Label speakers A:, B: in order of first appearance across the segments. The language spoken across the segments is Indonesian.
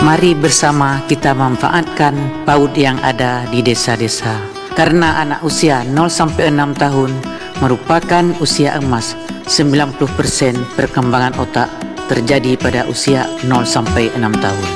A: Mari bersama kita manfaatkan PAUD yang ada di desa-desa. Karena anak usia 0-6 tahun merupakan usia emas. 90% perkembangan otak terjadi pada usia 0-6 tahun.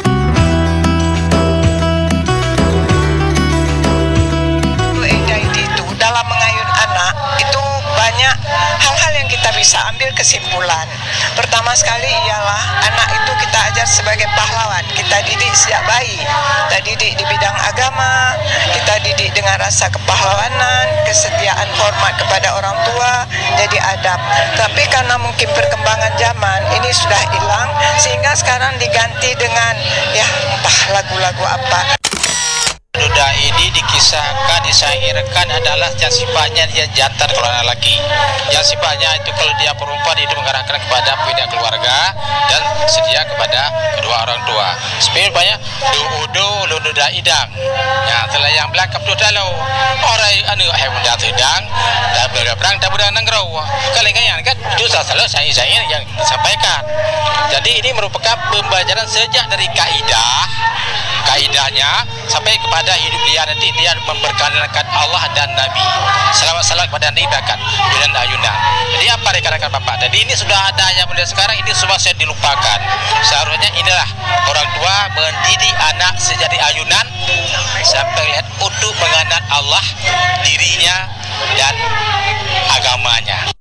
B: Dalam mengayun anak itu banyak hal-hal yang kita bisa ambil kesimpulan. Pertama sekali ialah anak itu kita ajar sebagai pahlawan. Kita didik sejak bayi. Kita didik di bidang agama, kita didik dengan rasa kepahlawanan, kesetiaan, hormat kepada orang tua, jadi adab. Tapi karena mungkin perkembangan zaman ini sudah hilang, sehingga sekarang diganti dengan ya entah lagu-lagu apa.
C: Duda ini dikisahkan, disyairkan adalah yang sifatnya dia jantan kalau anak laki. Yang sifatnya itu kalau dia perempuan itu mengarahkan kepada pihak keluarga dan setia kepada kedua orang tua. Sebenarnya banyak du duda idang. Ya, telah yang belakang tu dalau orang anu hewan dah idang dan berperang dan budang nanggrau. Kalengan kan itu salah saya yang disampaikan. Jadi ini merupakan pembelajaran sejak dari kaidahnya sampai kepada hidup dia nanti dia memperkenalkan Allah dan Nabi. Selawat-selawat kepada Nabi bahkan dengan ayunan. Jadi apa rekan-rekan Bapak? Jadi ini sudah ada yang mulai sekarang ini semua saya dilupakan. Seharusnya inilah orang tua mendidik anak sejak ayunan sampai lihat untuk mengenal Allah, dirinya dan agamanya.